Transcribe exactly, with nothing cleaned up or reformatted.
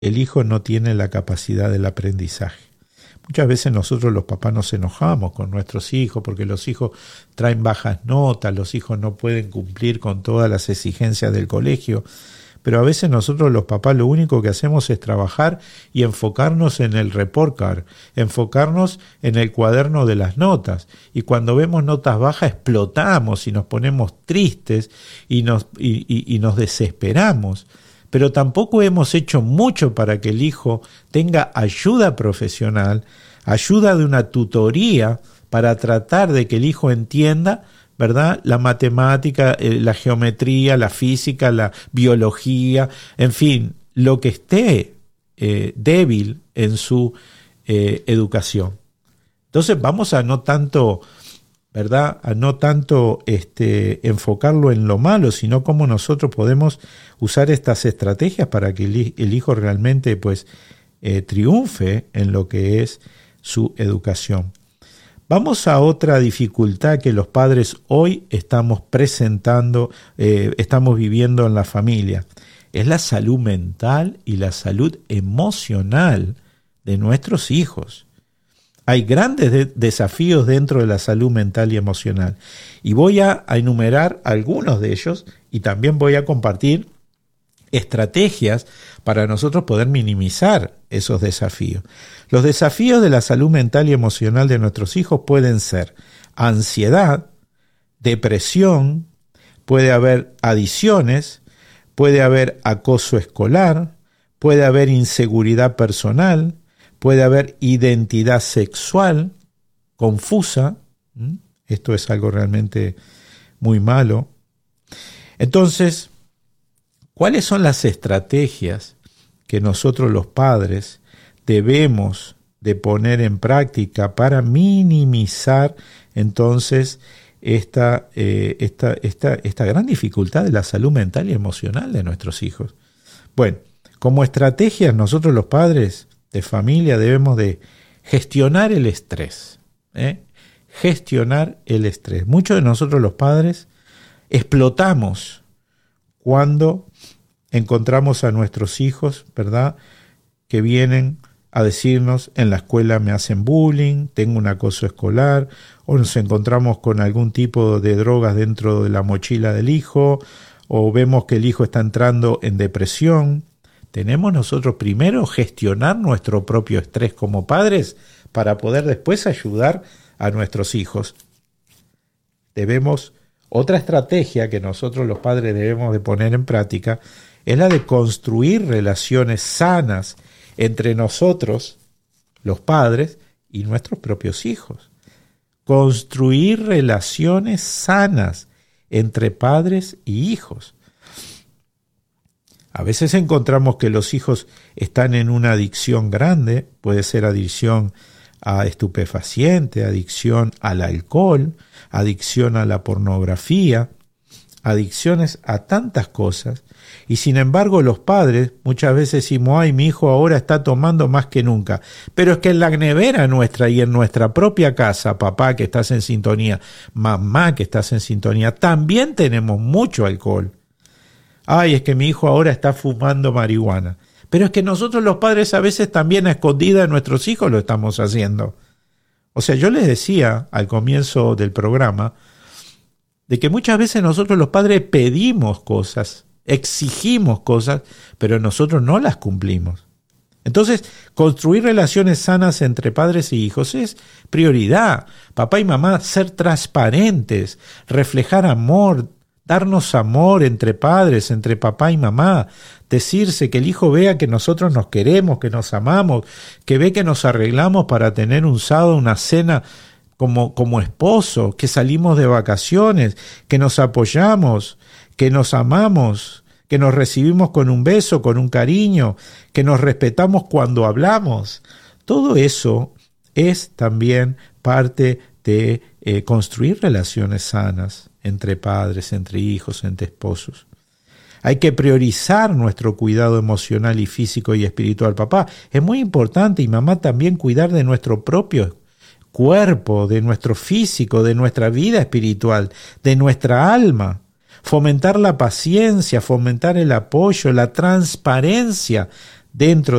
el hijo no tiene la capacidad del aprendizaje. Muchas veces nosotros los papás nos enojamos con nuestros hijos porque los hijos traen bajas notas, los hijos no pueden cumplir con todas las exigencias del colegio, pero a veces nosotros los papás lo único que hacemos es trabajar y enfocarnos en el report card, enfocarnos en el cuaderno de las notas, y cuando vemos notas bajas explotamos y nos ponemos tristes y nos, y, y, y nos desesperamos. Pero tampoco hemos hecho mucho para que el hijo tenga ayuda profesional, ayuda de una tutoría para tratar de que el hijo entienda, ¿verdad?, la matemática, eh, la geometría, la física, la biología, en fin, lo que esté eh, débil en su eh, educación. Entonces vamos a no tanto... ¿verdad?, a no tanto este, enfocarlo en lo malo, sino cómo nosotros podemos usar estas estrategias para que el, el hijo realmente pues, eh, triunfe en lo que es su educación. Vamos a otra dificultad que los padres hoy estamos presentando, eh, estamos viviendo en la familia. Es la salud mental y la salud emocional de nuestros hijos. Hay grandes de- desafíos dentro de la salud mental y emocional. Y voy a, a enumerar algunos de ellos y también voy a compartir estrategias para nosotros poder minimizar esos desafíos. Los desafíos de la salud mental y emocional de nuestros hijos pueden ser ansiedad, depresión, puede haber adicciones, puede haber acoso escolar, puede haber inseguridad personal, puede haber identidad sexual confusa. ¿Mm? Esto es algo realmente muy malo. Entonces, ¿cuáles son las estrategias que nosotros los padres debemos de poner en práctica para minimizar entonces esta, eh, esta, esta, esta gran dificultad de la salud mental y emocional de nuestros hijos? Bueno, como estrategias nosotros los padres de familia debemos de gestionar el estrés, ¿eh? Gestionar el estrés. Muchos de nosotros los padres explotamos cuando encontramos a nuestros hijos, ¿verdad?, que vienen a decirnos: en la escuela me hacen bullying, tengo un acoso escolar, o nos encontramos con algún tipo de drogas dentro de la mochila del hijo, o vemos que el hijo está entrando en depresión. Tenemos nosotros primero gestionar nuestro propio estrés como padres para poder después ayudar a nuestros hijos. Debemos, otra estrategia que nosotros los padres debemos de poner en práctica es la de construir relaciones sanas entre nosotros, los padres, y nuestros propios hijos. Construir relaciones sanas entre padres y hijos. A veces encontramos que los hijos están en una adicción grande, puede ser adicción a estupefaciente, adicción al alcohol, adicción a la pornografía, adicciones a tantas cosas, y sin embargo los padres muchas veces decimos: ay, mi hijo ahora está tomando más que nunca, pero es que en la nevera nuestra y en nuestra propia casa, papá que estás en sintonía, mamá que estás en sintonía, también tenemos mucho alcohol. Ay, es que mi hijo ahora está fumando marihuana. Pero es que nosotros los padres a veces también a escondidas de nuestros hijos lo estamos haciendo. O sea, yo les decía al comienzo del programa de que muchas veces nosotros los padres pedimos cosas, exigimos cosas, pero nosotros no las cumplimos. Entonces, construir relaciones sanas entre padres y hijos es prioridad. Papá y mamá, ser transparentes, reflejar amor, darnos amor entre padres, entre papá y mamá, decirse que el hijo vea que nosotros nos queremos, que nos amamos, que ve que nos arreglamos para tener un sábado, una cena como, como esposo, que salimos de vacaciones, que nos apoyamos, que nos amamos, que nos recibimos con un beso, con un cariño, que nos respetamos cuando hablamos. Todo eso es también parte de eh, construir relaciones sanas entre padres, entre hijos, entre esposos. Hay que priorizar nuestro cuidado emocional y físico y espiritual. Papá, es muy importante, y mamá también, cuidar de nuestro propio cuerpo, de nuestro físico, de nuestra vida espiritual, de nuestra alma. Fomentar la paciencia, fomentar el apoyo, la transparencia dentro